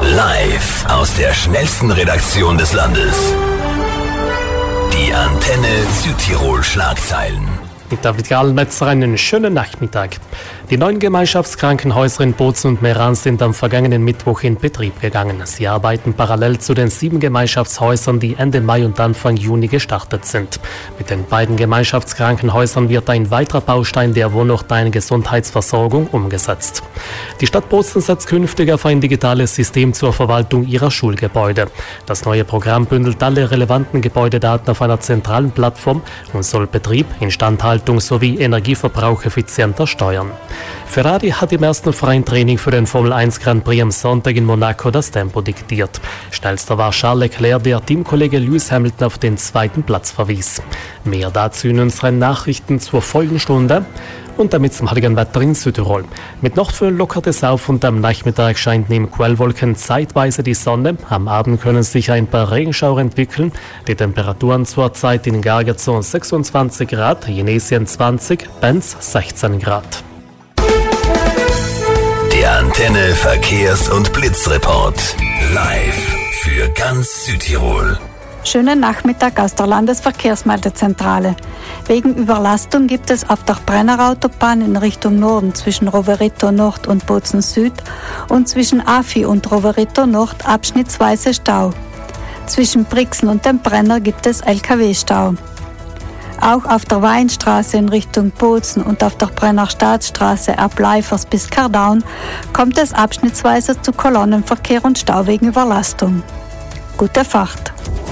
Live aus der schnellsten Redaktion des Landes. Die Antenne Südtirol Schlagzeilen. Mit David Gallmetzer einen schönen Nachmittag. Die 9 Gemeinschaftskrankenhäuser in Bozen und Meran sind am vergangenen Mittwoch in Betrieb gegangen. Sie arbeiten parallel zu den 7 Gemeinschaftshäusern, die Ende Mai und Anfang Juni gestartet sind. Mit den beiden Gemeinschaftskrankenhäusern wird ein weiterer Baustein der wohnortnahen Gesundheitsversorgung umgesetzt. Die Stadt Bozen setzt künftig auf ein digitales System zur Verwaltung ihrer Schulgebäude. Das neue Programm bündelt alle relevanten Gebäudedaten auf einer zentralen Plattform und soll Betrieb, Instandhaltung sowie Energieverbrauch effizienter steuern. Ferrari hat im ersten freien Training für den Formel 1 Grand Prix am Sonntag in Monaco das Tempo diktiert. Schnellster war Charles Leclerc, der Teamkollege Lewis Hamilton auf den 2. Platz verwies. Mehr dazu in unseren Nachrichten zur Folgenstunde. Und damit zum heutigen Wetter in Südtirol. Mit Nordföhn lockert es auf und am Nachmittag scheint neben Quellwolken zeitweise die Sonne. Am Abend können sich ein paar Regenschauer entwickeln. Die Temperaturen zurzeit in Gargazon 26 Grad, Jenesien 20, Benz 16 Grad. Der Antenne Verkehrs- und Blitzreport. Live für ganz Südtirol. Schönen Nachmittag aus der Landesverkehrsmeldezentrale. Wegen Überlastung gibt es auf der Brennerautobahn in Richtung Norden zwischen Rovereto Nord und Bozen Süd und zwischen Afi und Rovereto Nord abschnittsweise Stau. Zwischen Brixen und dem Brenner gibt es LKW-Stau. Auch auf der Weinstraße in Richtung Bozen und auf der Brenner Staatsstraße ab Leifers bis Kardaun kommt es abschnittsweise zu Kolonnenverkehr und Stau wegen Überlastung. Gute Fahrt!